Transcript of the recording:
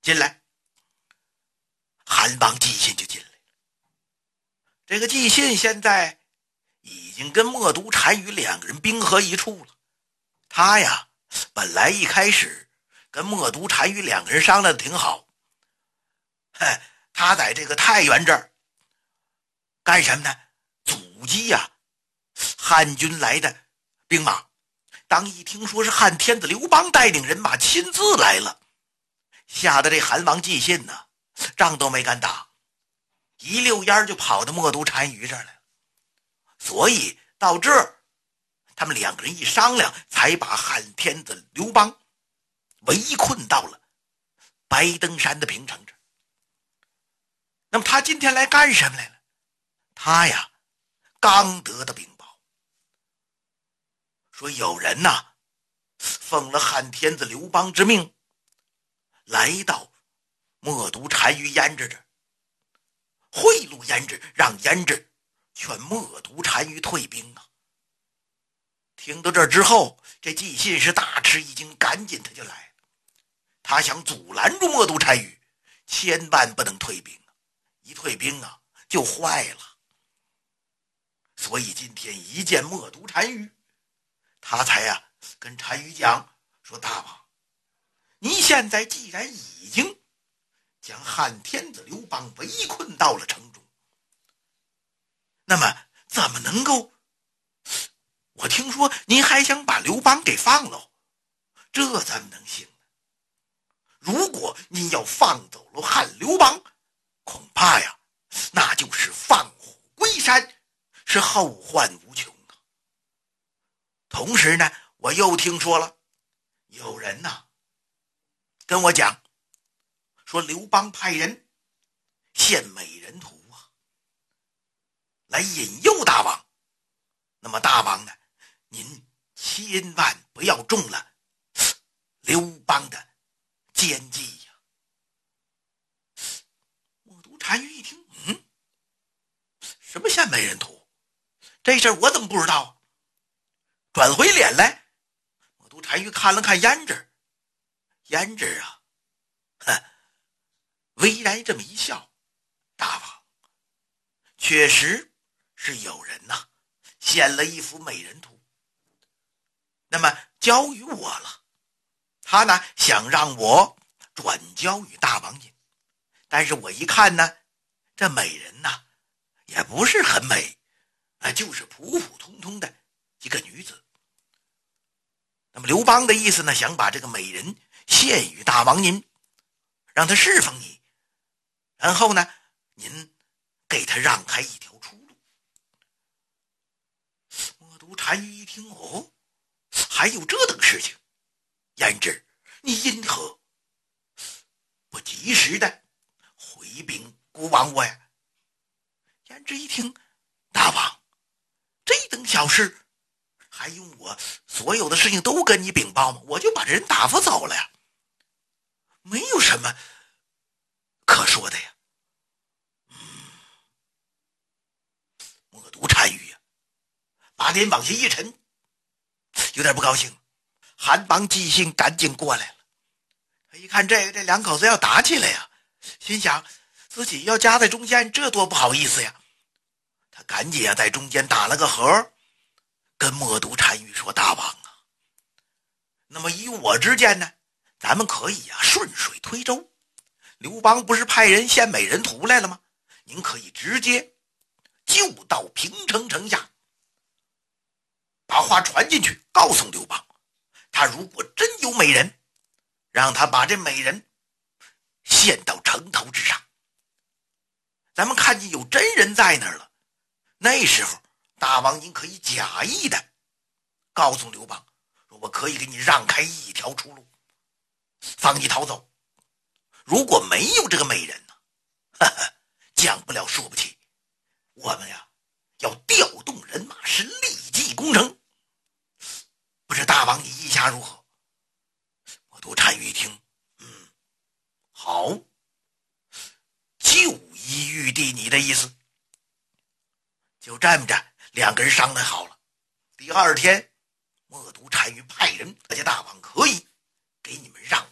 进来。韩王纪信就进来了。这个纪信现在已经跟默读单于两个人兵合一处了。他呀，本来一开始跟默读单于两个人商量的挺好。他在这个太原这儿干什么呢？阻击呀，汉军来的兵马。当一听说是汉天子刘邦带领人马亲自来了，吓得这韩王纪信呢，仗都没敢打，一溜烟就跑到默读单于这儿来了。所以到这儿，他们两个人一商量，才把汉天子刘邦围困到了白登山的平城这儿。那么他今天来干什么来了？他呀，刚得的禀报，说有人呐，奉了汉天子刘邦之命，来到默读单于胭脂这儿，贿赂胭脂，让胭脂劝默读单于退兵啊。听到这儿之后，这纪信是大吃一惊，赶紧他就来了。他想阻拦住默读单于，千万不能退兵啊，一退兵啊就坏了。所以今天一见默读单于，他才跟单于讲说，大王，你现在既然已经将汉天子刘邦围困到了城中，那么怎么能够，我听说您还想把刘邦给放了，这怎么能行呢？如果您要放走了汉刘邦，恐怕呀，那就是放虎归山，是后患无穷啊。同时呢，我又听说了，有人呐跟我讲，说刘邦派人献美人图啊，来引诱大王。那么大王呢，您千万不要中了刘邦的奸计呀。默读单于一听，什么献美人图？这事儿我怎么不知道啊？转回脸来，默读单于看了看胭脂，胭脂啊，微然这么一笑，大王，确实是有人呐献了一幅美人图，那么交于我了。他呢想让我转交于大王您，但是我一看呢，这美人呐也不是很美，就是普普通通的一个女子。那么刘邦的意思呢，想把这个美人献于大王您，让他侍奉你，然后呢您给他让开一条出路。默读单于一听，还有这等事情，胭脂，你因何不及时的回禀孤王我呀？胭脂一听，大王，这等小事还用我所有的事情都跟你禀报吗？我就把这人打发走了呀，没有什么可说的呀。默读单于呀，把脸往下一沉，有点不高兴。韩王纪信赶紧过来了，他一看这两口子要打起来呀，心想自己要夹在中间，这多不好意思呀。他赶紧在中间打了个和，跟默读单于说，大王啊，那么以我之见呢，咱们可以顺水推舟。刘邦不是派人献美人图来了吗？您可以直接就到平城城下，把话传进去，告诉刘邦，他如果真有美人，让他把这美人献到城头之上。咱们看见有真人在那儿了，那时候大王您可以假意的告诉刘邦，说我可以给你让开一条出路，放你逃走。如果没有这个美人呢，讲不了说不起，我们呀要调动人马，是立即攻城。不知大王你意下如何？默读单于一听，好，就依玉帝你的意思。就这么着，两个人商量好了。第二天，默读单于派人，而且大王可以给你们让